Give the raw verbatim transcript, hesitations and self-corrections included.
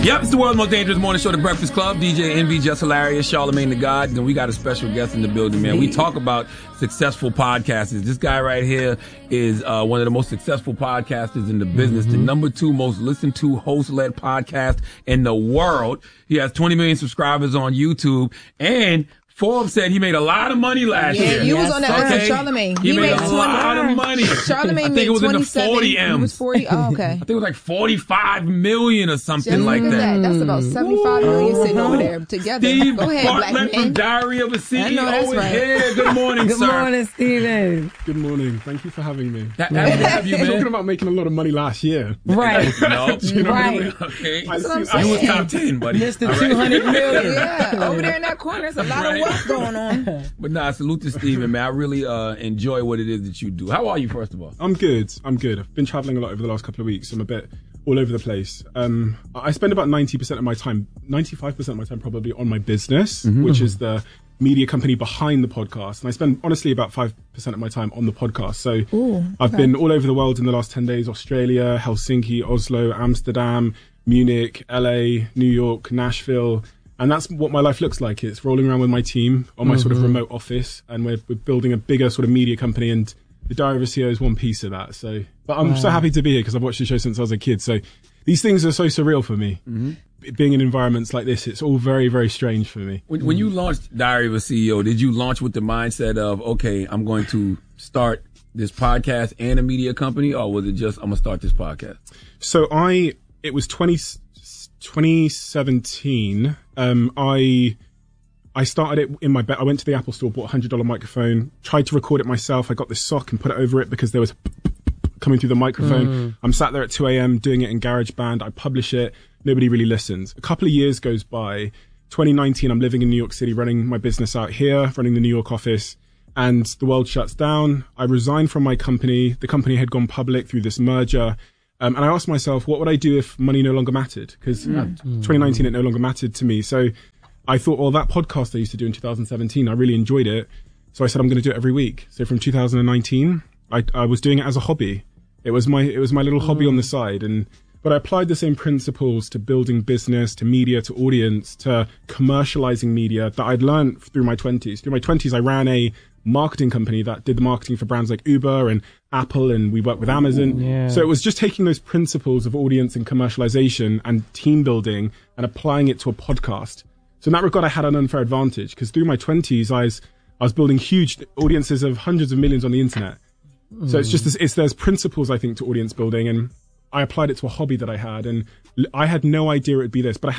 Yep, it's the world's most dangerous morning show, The Breakfast Club. D J Envy, Just Hilarious, Charlamagne the God, and we got a special guest in the building, man. We talk about successful podcasters. This guy right here is uh, one of the most successful podcasters in the business, mm-hmm. the number two most listened to host-led podcast in the world. He has twenty million subscribers on YouTube, and Forbes said he made a lot of money last yeah, year. Yeah, you was on that okay. with Charlamagne. He, he made, made a lot of money. Charlamagne I think made it was in the forty M's. It was forty. Oh, okay. I think it was like forty-five million or something Just like that. that. That's about seventy-five million sitting over there together. Steve Go ahead, Bartlett black man. from Diary of a C E O I know, that's is right. here. Good morning, Good sir. Good morning, Steven. Good morning. Thank you for having me. Happy to have you, man. Talking about making a lot of money last year. Right. No. You know right. what I mean? Okay. I That's see, what I'm You saying. was top ten, buddy. Mister All right. two hundred million. Yeah, over there in that corner, there's a lot Right. of wealth going on. But nah, salute to Steven, man. I really uh, enjoy what it is that you do. How are you, first of all? I'm good. I'm good. I've been traveling a lot over the last couple of weeks. I'm a bit all over the place. Um, I spend about ninety percent of my time, ninety-five percent of my time probably on my business, mm-hmm. which is the media company behind the podcast. And I spend honestly about five percent of my time on the podcast. So Ooh, okay. I've been all over the world in the last ten days, Australia, Helsinki, Oslo, Amsterdam, Munich, L A, New York, Nashville. And that's what my life looks like. It's rolling around with my team on my mm-hmm. sort of remote office, and we're, we're building a bigger sort of media company, and the Diary of a C E O is one piece of that. So, but I'm wow. so happy to be here because I've watched the show since I was a kid. So these things are so surreal for me. Mm-hmm. Being in environments like this, it's all very, very strange for me. When, when you launched Diary of a C E O, did you launch with the mindset of, okay, I'm going to start this podcast and a media company, or was it just, I'm going to start this podcast? So I, it was twenty, twenty seventeen. Um, I I started it in my bed. I went to the Apple store, bought a hundred dollar microphone, tried to record it myself. I got this sock and put it over it because there was coming through the microphone. Mm. I'm sat there at two a.m. doing it in GarageBand. I publish it. Nobody really listens. A couple of years goes by. twenty nineteen, I'm living in New York City, running my business out here, running the New York office, and the world shuts down. I resigned from my company. The company had gone public through this merger. Um, and I asked myself, what would I do if money no longer mattered? Because mm. twenty nineteen, it no longer mattered to me. So I thought, well, that podcast I used to do in two thousand seventeen, I really enjoyed it. So I said, I'm going to do it every week. So from two thousand nineteen, I, I was doing it as a hobby. It was my, it was my little mm. hobby on the side. And, but I applied the same principles to building business, to media, to audience, to commercializing media that I'd learned through my twenties. Through my twenties, I ran a marketing company that did the marketing for brands like Uber and Apple, and we worked with Amazon. Yeah. So it was just taking those principles of audience and commercialization and team building and applying it to a podcast. So in that regard, I had an unfair advantage because through my twenties, I was, I was building huge audiences of hundreds of millions on the internet. Mm. So it's just, this, it's, there's principles, I think, to audience building, and I applied it to a hobby that I had, and I had no idea it would be this, but I